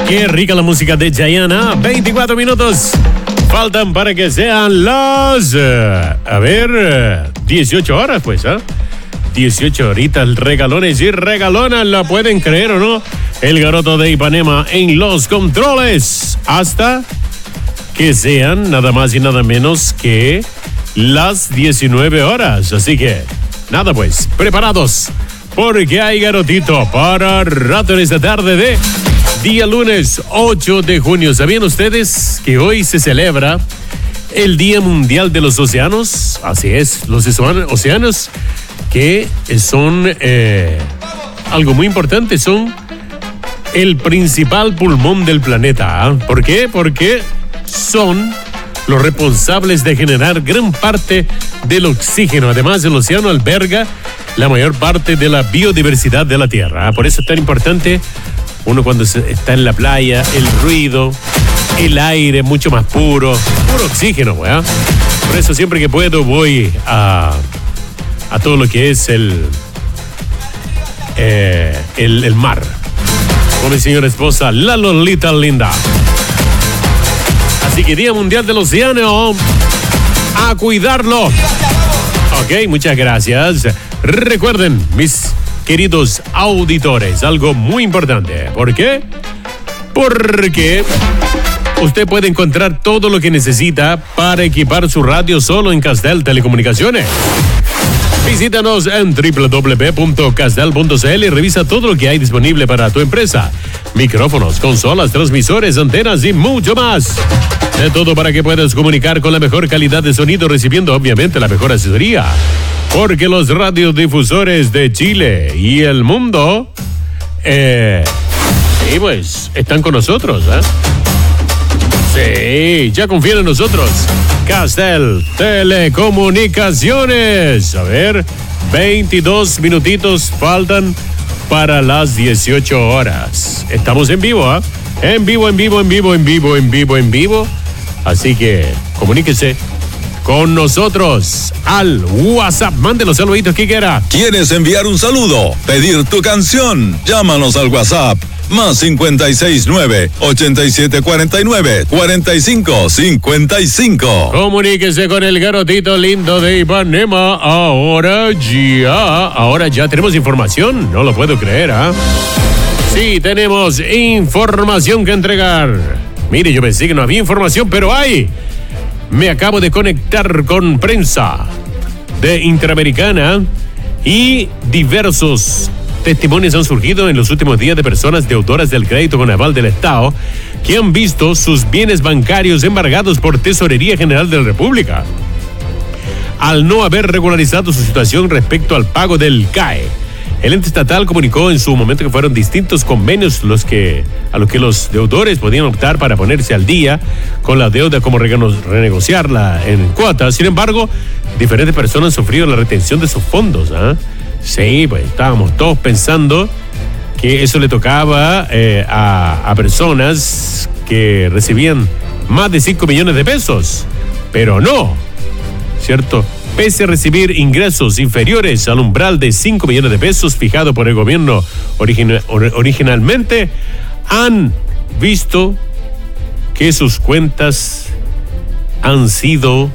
Qué rica la música de Gianna. 24 minutos faltan para que sean las 18 horas, pues, 18 horitas, regalones y regalonas, ¿la pueden creer o no? El Garoto de Ipanema en los controles hasta que sean nada más y nada menos que las 19 horas. Así que, nada pues, preparados, porque hay garotito para rato en esta tarde de día lunes 8 de junio. ¿Sabían ustedes que hoy se celebra el Día Mundial de los Océanos? Así es, los océanos que son algo muy importante, son el principal pulmón del planeta. ¿Por qué? Porque son los responsables de generar gran parte del oxígeno. Además, el océano alberga la mayor parte de la biodiversidad de la Tierra. Por eso es tan importante uno cuando está en la playa, el ruido, el aire mucho más puro oxígeno, ¿verdad? Por eso siempre que puedo voy a todo lo que es el mar. Con mi señora esposa, la Lolita linda. Así que Día Mundial del Océano, a cuidarlo. Ok, muchas gracias. Recuerden, mis queridos auditores, algo muy importante. ¿Por qué? Porque usted puede encontrar todo lo que necesita para equipar su radio solo en Castel Telecomunicaciones. Visítanos en www.castel.cl y revisa todo lo que hay disponible para tu empresa. Micrófonos, consolas, transmisores, antenas y mucho más. De todo para que puedas comunicar con la mejor calidad de sonido, recibiendo obviamente la mejor asesoría. Porque los radiodifusores de Chile y el mundo, sí, pues, están con nosotros, Sí, ya confían en nosotros. Castel Telecomunicaciones. A ver, 22 minutitos faltan para las 18 horas. Estamos en vivo, En vivo. Así que comuníquese con nosotros al WhatsApp. Mande los saluditos que quiera. ¿Quieres enviar un saludo? ¿Pedir tu canción? Llámanos al WhatsApp. Más 569-8749-4555. Comuníquese con el garotito lindo de Ipanema. Ahora ya tenemos información. No lo puedo creer, Sí, tenemos información que entregar. Mire, yo pensé que no había información, pero hay. Me acabo de conectar con prensa de Interamericana y diversos testimonios han surgido en los últimos días de personas deudores del crédito con aval del Estado que han visto sus bienes bancarios embargados por Tesorería General de la República al no haber regularizado su situación respecto al pago del CAE. El ente estatal comunicó en su momento que fueron distintos convenios a los que los deudores podían optar para ponerse al día con la deuda, como renegociarla en cuotas. Sin embargo, diferentes personas han sufrido la retención de sus fondos. Sí, pues estábamos todos pensando que eso le tocaba a personas que recibían más de 5 millones de pesos, pero no, ¿cierto? Pese a recibir ingresos inferiores al umbral de 5 millones de pesos fijado por el gobierno originalmente, han visto que sus cuentas han sido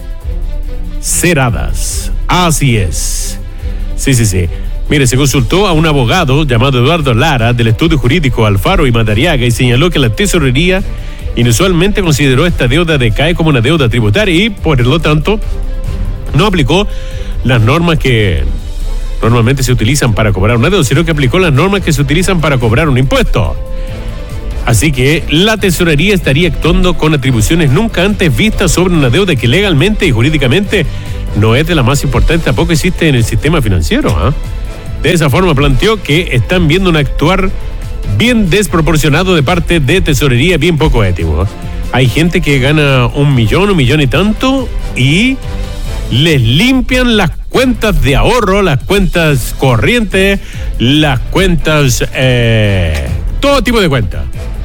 cerradas. Así es. Sí. Mire, se consultó a un abogado llamado Eduardo Lara del estudio jurídico Alfaro y Madariaga y señaló que la tesorería inusualmente consideró esta deuda de CAE como una deuda tributaria y, por lo tanto, no aplicó las normas que normalmente se utilizan para cobrar una deuda, sino que aplicó las normas que se utilizan para cobrar un impuesto. Así que la tesorería estaría actuando con atribuciones nunca antes vistas sobre una deuda que legalmente y jurídicamente no es de la más importante, tampoco existe en el sistema financiero. De esa forma planteó que están viendo un actuar bien desproporcionado de parte de tesorería, bien poco ético. Hay gente que gana 1 millón y tanto y les limpian las cuentas de ahorro, las cuentas corrientes, las cuentas, todo tipo de cuentas.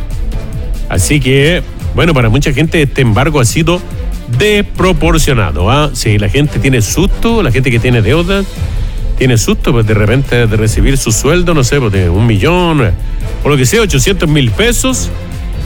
Así que, bueno, para mucha gente este embargo ha sido desproporcionado. Sí, la gente tiene susto, la gente que tiene deudas tiene susto, pues de repente de recibir su sueldo, no sé, pues de 1 millón, o lo que sea, 800,000 pesos,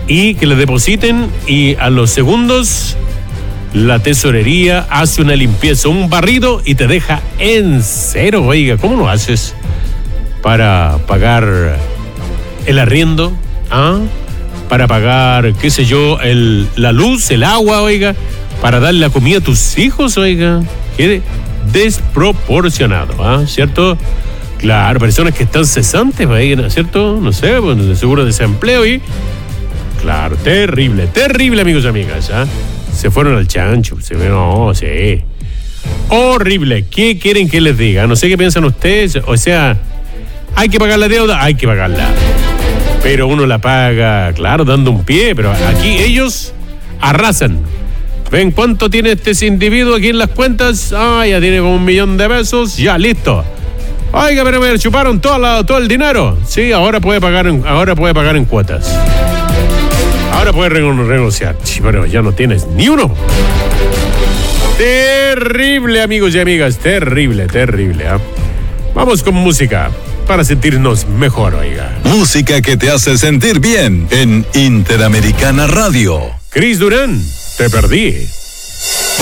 y que le depositen, y a los segundos la tesorería hace una limpieza, un barrido, y te deja en cero. Oiga, ¿cómo lo haces para pagar el arriendo? Para pagar, qué sé yo, la luz, el agua, oiga, para darle la comida a tus hijos, oiga. Qué desproporcionado, ¿cierto? Claro, personas que están cesantes, oiga, ¿cierto? No sé, bueno, de seguro de desempleo y... Claro, terrible, amigos y amigas, Se fueron al chancho, no, sí. Horrible. ¿Qué quieren que les diga? No sé qué piensan ustedes. O sea, hay que pagar la deuda, hay que pagarla. Pero uno la paga, claro, dando un pie. Pero aquí ellos arrasan. ¿Ven cuánto tiene este individuo aquí en las cuentas? Ya tiene como 1 millón de pesos. Ya, listo. Oiga, pero me chuparon todo el dinero. Sí, ahora puede pagar en cuotas. Ahora puedes renunciar. Pero ya no tienes ni uno. Terrible, amigos y amigas. Terrible. Vamos con música para sentirnos mejor, oiga. Música que te hace sentir bien en Interamericana Radio. Chris Durán, te perdí.